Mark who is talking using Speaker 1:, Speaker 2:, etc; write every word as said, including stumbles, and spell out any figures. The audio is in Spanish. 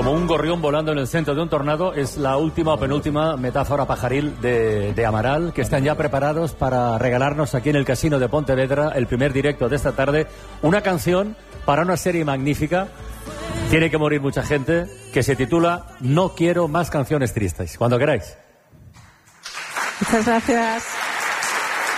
Speaker 1: Como un gorrión volando en el centro de un tornado es la última o penúltima metáfora pajaril de, de Amaral, que están ya preparados para regalarnos aquí en el Casino de Pontevedra el primer directo de esta tarde, una canción para una serie magnífica, tiene que morir mucha gente, que se titula No quiero más canciones tristes. Cuando queráis.
Speaker 2: Muchas gracias.